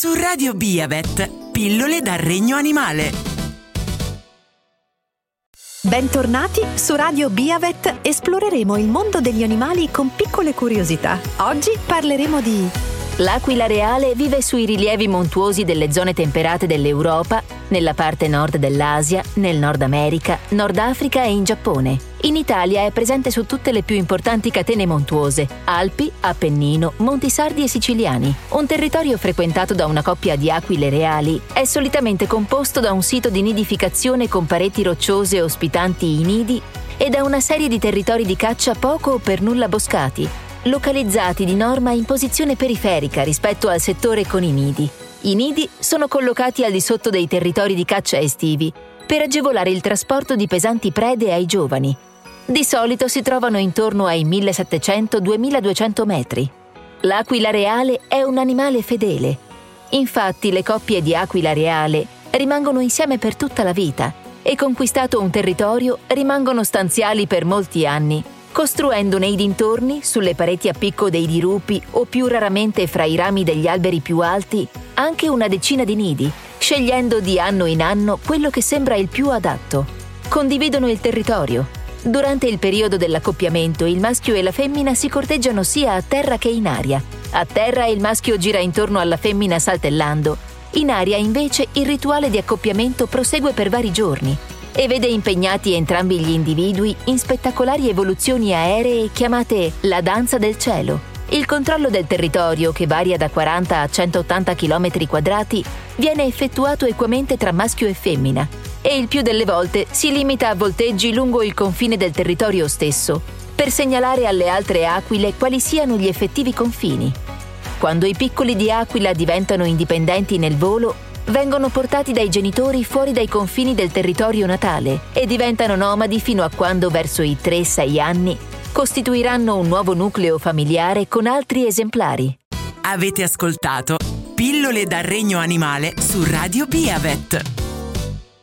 Su Radio Biavet, pillole dal regno animale. Bentornati su Radio Biavet, esploreremo il mondo degli animali con piccole curiosità. Oggi parleremo di... L'aquila reale vive sui rilievi montuosi delle zone temperate dell'Europa, nella parte nord dell'Asia, nel Nord America, Nord Africa e in Giappone. In Italia è presente su tutte le più importanti catene montuose: Alpi, Appennino, Monti Sardi e Siciliani. Un territorio frequentato da una coppia di aquile reali è solitamente composto da un sito di nidificazione con pareti rocciose ospitanti i nidi e da una serie di territori di caccia poco o per nulla boscati, localizzati di norma in posizione periferica rispetto al settore con i nidi. I nidi sono collocati al di sotto dei territori di caccia estivi per agevolare il trasporto di pesanti prede ai giovani. Di solito si trovano intorno ai 1700-2200 metri. L'aquila reale è un animale fedele. Infatti le coppie di aquila reale rimangono insieme per tutta la vita e, conquistato un territorio, rimangono stanziali per molti anni, costruendo nei dintorni, sulle pareti a picco dei dirupi o più raramente fra i rami degli alberi più alti, anche una decina di nidi, scegliendo di anno in anno quello che sembra il più adatto. Condividono il territorio. Durante il periodo dell'accoppiamento il maschio e la femmina si corteggiano sia a terra che in aria. A terra il maschio gira intorno alla femmina saltellando. In aria invece il rituale di accoppiamento prosegue per vari giorni e vede impegnati entrambi gli individui in spettacolari evoluzioni aeree chiamate la danza del cielo. Il controllo del territorio, che varia da 40 a 180 km², viene effettuato equamente tra maschio e femmina e il più delle volte si limita a volteggi lungo il confine del territorio stesso per segnalare alle altre aquile quali siano gli effettivi confini. Quando i piccoli di aquila diventano indipendenti nel volo, vengono portati dai genitori fuori dai confini del territorio natale e diventano nomadi fino a quando, verso i 3-6 anni, costituiranno un nuovo nucleo familiare con altri esemplari. Avete ascoltato Pillole dal regno animale su Radio Biavet.